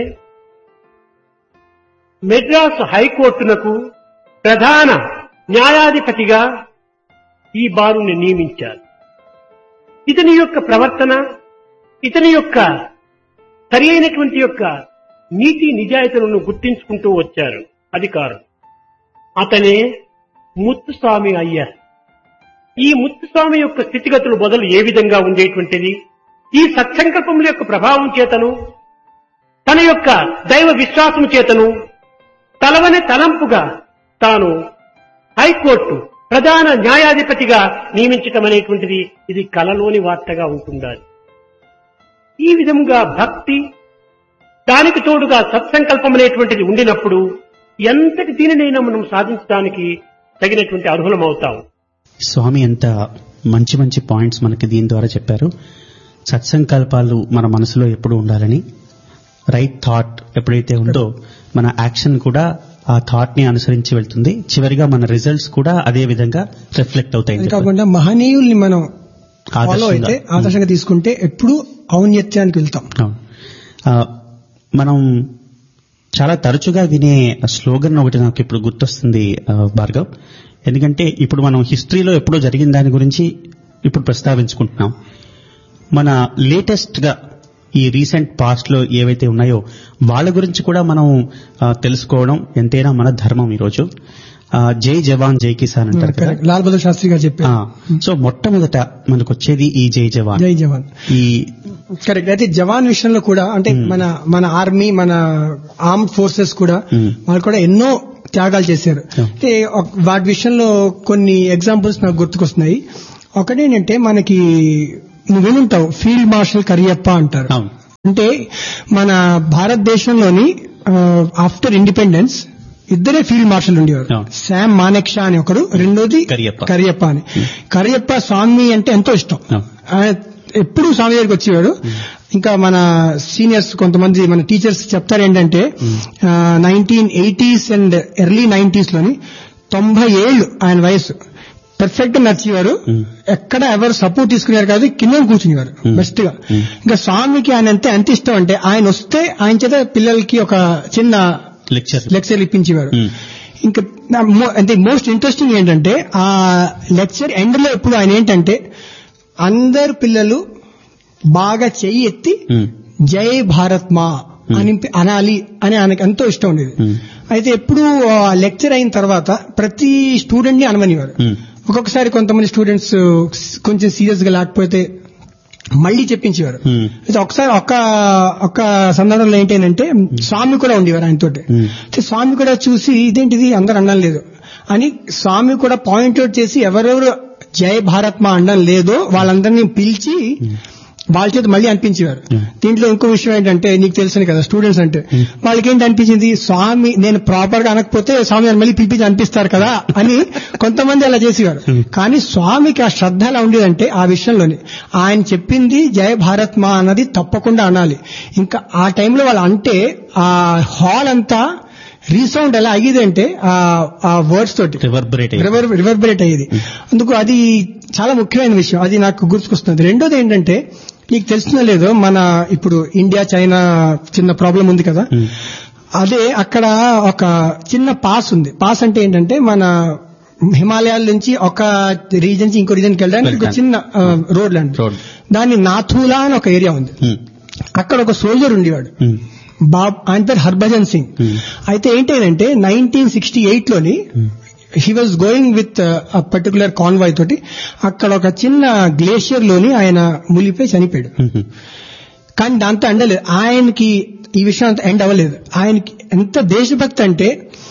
మెడ్రాస్ హైకోర్టునకు ప్రధాన న్యాయాధిపతిగా ఈ బారుని నియమించారు. ఇతని యొక్క ప్రవర్తన, ఇతని యొక్క సరి అయినటువంటి యొక్క నీతి నిజాయితీలను గుర్తించుకుంటూ వచ్చారు అధికారులు. అతనే ముత్తుస్వామి అయ్యారు. ఈ ముత్తుస్వామి యొక్క స్థితిగతులు మొదలు ఏ విధంగా ఉండేటువంటిది, ఈ సత్సంకల్పముల యొక్క ప్రభావం చేతను తన యొక్క దైవ విశ్వాసం చేతను తలవని తలంపుగా తాను హైకోర్టు ప్రధాన న్యాయాధిపతిగా నియమించటం అనేటువంటిది ఇది కలలోని వార్తగా ఉంటుండాలి. ఈ విధంగా భక్తి, దానికి తోడుగా సత్సంకల్పం అనేటువంటిది ఉండినప్పుడు ఎంతటి దీనినైనా మనం సాధించడానికి తగినటువంటి అర్హులం అవుతాం. స్వామి ఎంత మంచి మంచి పాయింట్స్ మనకి దీని ద్వారా చెప్పారు. సత్సంకల్పాలు మన మనసులో ఎప్పుడు ఉండాలని, రైట్ థాట్ ఎప్పుడైతే ఉందో మన యాక్షన్ కూడా ఆ థాట్ ని అనుసరించి వెళ్తుంది, చివరిగా మన రిజల్ట్స్ కూడా అదే విధంగా రిఫ్లెక్ట్ అవుతాయి. కాకుండా మహనీయుల్ని మనం ఫాలో అయితే ఆదర్శంగా తీసుకుంటే ఎప్పుడు ఔన్నత్యానికి వెళ్తాం. మనం చాలా తరచుగా వినే స్లోగన్ ఒకటి నాకు ఇప్పుడు గుర్తొస్తుంది భార్గవ్. ఎందుకంటే ఇప్పుడు మనం హిస్టరీలో ఎప్పుడో జరిగిన దాని గురించి ఇప్పుడు ప్రస్తావించుకుంటున్నాం. మన లేటెస్ట్ గా ఈ రీసెంట్ పాస్ట్ లో ఏవైతే ఉన్నాయో వాళ్ళ గురించి కూడా మనం తెలుసుకోవడం ఎంతైనా మన ధర్మం. ఈరోజు జై జవాన్ జై కిసాన్ అంటారు కదా, లాల్ బహదూర్ శాస్త్రి గారు చెప్పారు. సో మొట్టమొదట మనకు వచ్చేది ఈ జై జవాన్. జై జవాన్ ఈ కరెక్ట్. అయితే జవాన్ విషయంలో కూడా అంటే మన మన ఆర్మీ, మన ఆర్మ్డ్ ఫోర్సెస్ కూడా వాళ్ళు కూడా ఎన్నో త్యాగాలు చేశారు. అంటే వాటి విషయంలో కొన్ని ఎగ్జాంపుల్స్ నాకు గుర్తుకొస్తున్నాయి. ఒకటేంటంటే మనకి నువ్వు వినుంటావు ఫీల్డ్ మార్షల్ కరియప్ప అంటారు. అంటే మన భారతదేశంలోని ఆఫ్టర్ ఇండిపెండెన్స్ ఇద్దరే ఫీల్డ్ మార్షల్ ఉండేవారు. శామ్ మానెక్షా అని ఒకరు, రెండోది కరియప్ప అని. కరియప్ప స్వామి అంటే ఎంతో ఇష్టం. ఎప్పుడు స్వామి దగ్గరికి వచ్చేవాడు. ఇంకా మన సీనియర్స్ కొంతమంది మన టీచర్స్ చెప్తారు ఏంటంటే nineteen eighties and early nineties లోని తొంభై ఏళ్లు ఆయన వయసు పర్ఫెక్ట్ నచ్చేవారు. ఎక్కడ ఎవరు సపోర్ట్ తీసుకునేవారు కాదు, కింద కూర్చునేవారు బెస్ట్ గా. ఇంకా స్వామికి ఆయన అంతే ఎంత ఇష్టం అంటే ఆయన వస్తే ఆయన చేత పిల్లలకి ఒక చిన్న లెక్చర్ లెక్చర్ ఇప్పించేవారు. ఇంకా అంటే మోస్ట్ ఇంట్రెస్టింగ్ ఏంటంటే ఆ లెక్చర్ ఎండ్ లో ఎప్పుడు ఆయన ఏంటంటే అందరు పిల్లలు బాగా చెయ్యి ఎత్తి జై భారత్ మా అని అనాలి అని ఆయనకు ఎంతో ఇష్టం ఉండేది. అయితే ఎప్పుడు లెక్చర్ అయిన తర్వాత ప్రతి స్టూడెంట్ ని అనమనివారు. ఒక్కొక్కసారి కొంతమంది స్టూడెంట్స్ కొంచెం సీరియస్ గా లేకపోతే మళ్లీ చెప్పించేవారు. అయితే ఒకసారి ఒక్క ఒక్క సందర్భంలో ఏంటంటే స్వామి కూడా ఉండేవారు ఆయనతోటి. స్వామి కూడా చూసి ఇదేంటిది అందరు అనడం లేదు అని స్వామి కూడా పాయింట్అవుట్ చేసి ఎవరెవరు జై భారత్ మా అనడం లేదో వాళ్ళందరినీ పిలిచి వాళ్ళ చేత మళ్ళీ అనిపించేవారు. దీంట్లో ఇంకో విషయం ఏంటంటే నీకు తెలిసిన కదా స్టూడెంట్స్ అంటే వాళ్ళకి ఏంటి అనిపించింది, స్వామి నేను ప్రాపర్ గా అనకపోతే స్వామి మళ్ళీ పిలిపించి అనిపిస్తారు కదా అని కొంతమంది అలా చేసేవారు. కానీ స్వామికి ఆ శ్రద్ధ ఎలా ఉండేదంటే ఆ విషయంలోనే ఆయన చెప్పింది జై భారత్ మా అన్నది తప్పకుండా అనాలి. ఇంకా ఆ టైంలో వాళ్ళు అంటే ఆ హాల్ అంతా రీసౌండ్ ఎలా అయ్యేది అంటే ఆ వర్డ్స్ తోటి రివర్బరేట్ అయ్యేది. అందుకు అది చాలా ముఖ్యమైన విషయం, అది నాకు గుర్తుకొస్తుంది. రెండోది ఏంటంటే నీకు తెలుస్తుందో లేదో మన ఇప్పుడు ఇండియా చైనా చిన్న ప్రాబ్లం ఉంది కదా, అదే అక్కడ ఒక చిన్న పాస్ ఉంది. పాస్ అంటే ఏంటంటే మన హిమాలయాల నుంచి ఒక రీజన్ నుంచి ఇంకో రీజన్కి వెళ్ళడానికి ఒక చిన్న రోడ్ లాంటి, దాన్ని నాథూలా అని ఒక ఏరియా ఉంది. అక్కడ ఒక సోల్జర్ ఉండేవాడు, బాబ్ ఆయన పేరు హర్భజన్ సింగ్. అయితే ఏంటంటే నైన్టీన్ సిక్స్టీ ఎయిట్ లోని he was going with particular convoy తోటి అక్కడ ఒక చిన్న గ్లేషియర్ లోని ఆయన మునిగిపోయి చనిపోయాడు. కానీ దాంతో ఎండలేదు ఆయనకి, ఈ విషయం అంతా ఎండ్ అవ్వలేదు. ఆయనకి ఎంత దేశభక్తి అంటే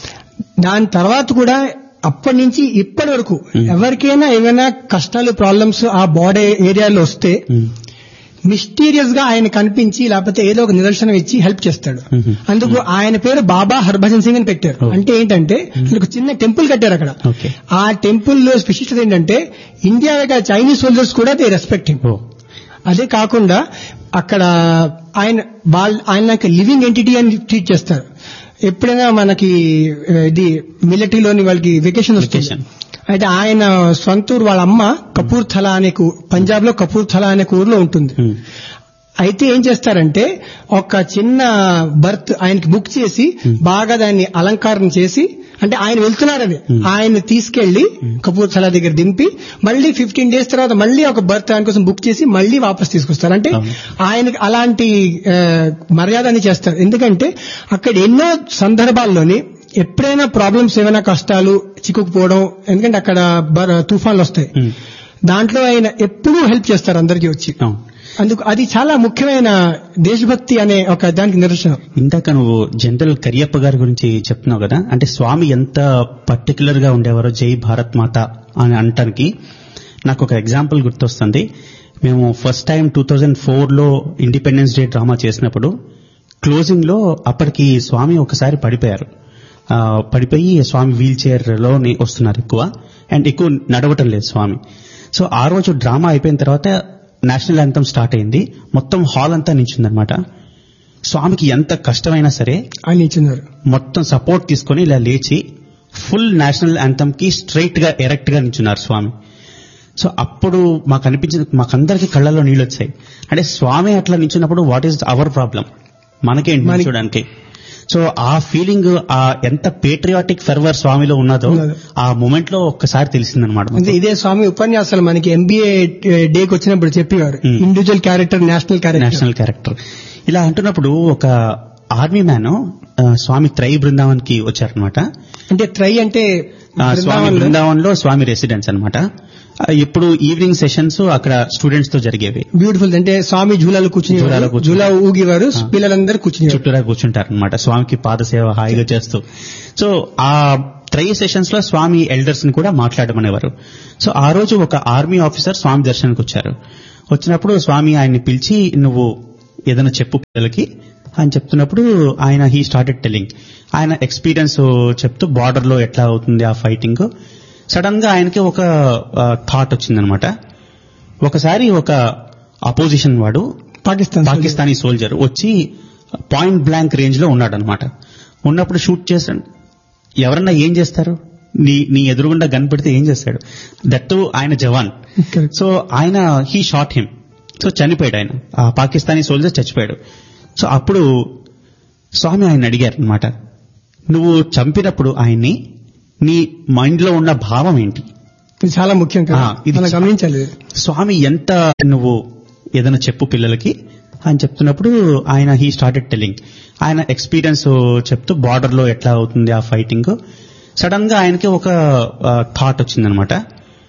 దాని తర్వాత కూడా అప్పటి నుంచి ఇప్పటి వరకు ఎవరికైనా ఏమైనా కష్టాలు ప్రాబ్లమ్స్ ఆ బాడీ ఏరియాలో వస్తే మిస్టీరియస్ గా ఆయన కనిపించి లేకపోతే ఏదో ఒక నిదర్శనం ఇచ్చి హెల్ప్ చేస్తాడు. అందుకు ఆయన పేరు బాబా హర్భజన్ సింగ్ అని పెట్టారు. అంటే ఏంటంటే ఒక చిన్న టెంపుల్ కట్టారు అక్కడ. ఆ టెంపుల్ లో స్పెషలిస్ట్ ఏంటంటే ఇండియా చైనీస్ సోల్జర్స్ కూడా దే రెస్పెక్ట్ హిమ్. అదే కాకుండా అక్కడ ఆయన వాళ్ళ ఆయన లివింగ్ ఎంటిటీ అని ట్రీట్ చేస్తారు. ఎప్పుడైనా మనకి ఇది మిలిటరీలోని వాళ్ళకి వెకేషన్ వస్తుంది, అయితే ఆయన సొంతూరు వాళ్ళ అమ్మ కపూర్థలా అనే పంజాబ్ లో కపూర్థలా అనే ఊర్లో ఉంటుంది. అయితే ఏం చేస్తారంటే ఒక చిన్న బర్త్ ఆయనకి బుక్ చేసి బాగా దాన్ని అలంకారం చేసి, అంటే ఆయన వెళ్తున్నారని ఆయన తీసుకెళ్లి కపూర్థలా దగ్గర దింపి మళ్ళీ ఫిఫ్టీన్ డేస్ తర్వాత మళ్ళీ ఒక బర్త్ ఆయన కోసం బుక్ చేసి మళ్ళీ వాపస్ తీసుకొస్తారు. అంటే ఆయనకి అలాంటి మర్యాదని చేస్తారు. ఎందుకంటే అక్కడ ఎన్నో సందర్భాల్లోని ఎప్పుడైనా ప్రాబ్లమ్స్ ఏమైనా కష్టాలు చిక్కుకుపోవడం, ఎందుకంటే అక్కడ తుఫాన్లు వస్తాయి, దాంట్లో ఆయన ఎప్పుడూ హెల్ప్ చేస్తారు అందరికీ వచ్చి. అందుకు అది చాలా ముఖ్యమైన దేశభక్తి అనే ఒక దానికి నిదర్శనం. ఇందాక నువ్వు జనరల్ కరియప్ప గారి గురించి చెప్తున్నావు కదా, అంటే స్వామి ఎంత పర్టికులర్ గా ఉండేవారో జై భారత్ మాత అని అనటానికి నాకు ఒక ఎగ్జాంపుల్ గుర్తొస్తుంది. మేము first time two thousand four లో ఇండిపెండెన్స్ డే డ్రామా చేసినప్పుడు క్లోజింగ్ లో అప్పటికి స్వామి ఒకసారి పడిపోయారు. పడిపోయి స్వామి వీల్ చైర్ లో వస్తున్నారు ఎక్కువ, అండ్ ఎక్కువ నడవటం లేదు స్వామి. సో ఆ రోజు డ్రామా అయిపోయిన తర్వాత నేషనల్ యాంథమ్ స్టార్ట్ అయింది, మొత్తం హాల్ అంతా నించుందనమాట. స్వామికి ఎంత కష్టమైనా సరే ఆయన నించున్నారు, మొత్తం సపోర్ట్ తీసుకుని ఇలా లేచి ఫుల్ నేషనల్ యాంథమ్ కి స్ట్రైట్ గా ఎరెక్ట్ గా నించున్నారు స్వామి. సో అప్పుడు మాకు అనిపించింది, మాకందరికి కళ్ళల్లో నీళ్ళు వచ్చాయి. అంటే స్వామి అట్లా నించున్నప్పుడు వాట్ ఈస్ అవర్ ప్రాబ్లం? మనకేంటి చూడడానికి. సో ఆ ఫీలింగ్, ఆ ఎంత పేట్రియాటిక్ ఫెర్వర్ స్వామిలో ఉన్నదో ఆ మూమెంట్ లో ఒక్కసారి తెలిసిందనమాట. ఇదే స్వామి ఉపన్యాసాలు మనకి ఎంబీఏ డేకి వచ్చినప్పుడు చెప్పేవారు, individual character, national character. National character ఇలా అంటున్నప్పుడు ఒక ఆర్మీ మ్యాన్ స్వామి త్రై బృందావన్ కి వచ్చారనమాట. అంటే త్రై అంటే స్వామి బృందావన్ లో స్వామి రెసిడెన్స్ అనమాట. ఇప్పుడు ఈవినింగ్ సెషన్స్ అక్కడ స్టూడెంట్స్ తో జరిగేవి. బ్యూటిఫుల్. అంటే స్వామి జూలాలు కూర్చుని జూలా ఊగివారు, పిల్లలందరూ కూర్చుని చుట్టూరా కూర్చుంటారు అనమాట, స్వామికి పాదసేవ హాయిగా చేస్తూ. సో ఆ త్రై సెషన్స్ లో స్వామి ఎల్డర్స్ ని కూడా మాట్లాడమనేవారు. సో ఆ రోజు ఒక ఆర్మీ ఆఫీసర్ స్వామి దర్శనానికి వచ్చారు. వచ్చినప్పుడు స్వామి ఆయన్ని పిలిచి, నువ్వు ఏదైనా చెప్పు పిల్లలకి అని చెప్తున్నప్పుడు ఆయన హీ స్టార్టెడ్ టెల్లింగ్. ఆయన ఎక్స్పీరియన్స్ చెప్తూ బార్డర్ లో ఎట్లా అవుతుంది ఆ ఫైటింగ్. సడన్ గా ఆయనకి ఒక థాట్ వచ్చిందనమాట. ఒకసారి ఒక అపోజిషన్ వాడు పాకిస్తాన్ పాకిస్తానీ సోల్జర్ వచ్చి పాయింట్ బ్లాంక్ రేంజ్ లో ఉన్నాడు అనమాట. ఉన్నప్పుడు షూట్ చేస్తాడు. ఎవరన్నా ఏం చేస్తారు, నీ నీ ఎదురుగుండా గన్ పెడితే ఏం చేస్తాడు, దట్టు ఆయన జవాన్. సో ఆయన హీ షాట్ హిమ్. సో చనిపోయాడు ఆయన, ఆ పాకిస్తానీ సోల్జర్ చచ్చిపోయాడు. సో అప్పుడు స్వామి ఆయన అడిగారు అనమాట, నువ్వు చంపినప్పుడు ఆయన్ని నీ మైండ్ లో ఉన్న భావం ఏంటి? ఇది చాలా ముఖ్యం కదా, ఇది గమనించాలి. స్వామి ఎంత నువ్వు ఏదైనా చెప్పు పిల్లలకి అని చెప్తున్నప్పుడు ఆయన హీ స్టార్టెడ్ టెల్లింగ్. ఆయన ఎక్స్పీరియన్స్ చెప్తూ బార్డర్ లో ఎట్లా అవుతుంది ఆ ఫైటింగ్. సడన్ గా ఆయనకి ఒక థాట్ వచ్చిందనమాట.